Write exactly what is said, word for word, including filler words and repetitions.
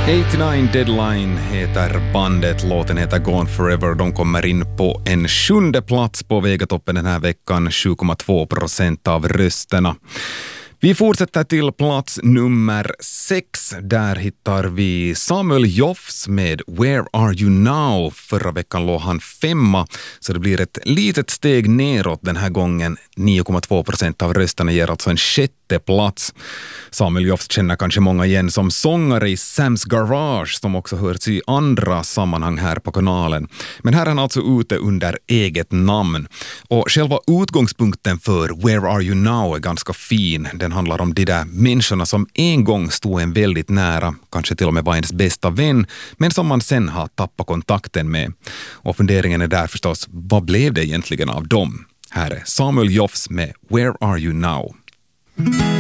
åttionio Deadline heter bandet, låten heter Gone Forever. De kommer in på en sjunde plats på Vegatoppen den här veckan, sju komma två procent av rösterna. Vi fortsätter till plats nummer sex. Där hittar vi Samuel Joffs med Where Are You Now. Förra veckan låg han femma, så det blir ett litet steg neråt den här gången. nio komma två procent av rösterna ger alltså en sjätte plats. Samuel Joffs känner kanske många igen som sångare i Sam's Garage, som också hörts i andra sammanhang här på kanalen. Men här är han alltså ute under eget namn. Och själva utgångspunkten för Where Are You Now är ganska fin. Den handlar om de där människorna som en gång stod en väldigt nära, kanske till och med var ens bästa vän, men som man sen har tappat kontakten med. Och funderingen är där förstås, vad blev det egentligen av dem? Här är Samuel Joffs med Where Are You Now?